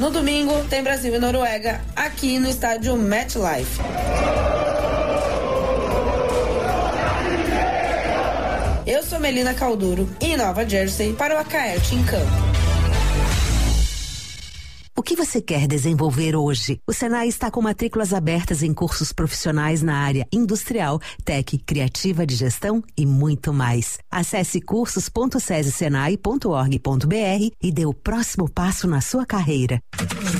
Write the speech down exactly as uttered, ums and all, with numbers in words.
No domingo, tem Brasil e Noruega, aqui no estádio MetLife. Eu sou Melina Calduro, em Nova Jersey, para o Acaete em Campo. O que você quer desenvolver hoje? O Senai está com matrículas abertas em cursos profissionais na área industrial, tech, criativa de gestão e muito mais. Acesse cursos ponto sesi senai ponto org ponto br e dê o próximo passo na sua carreira.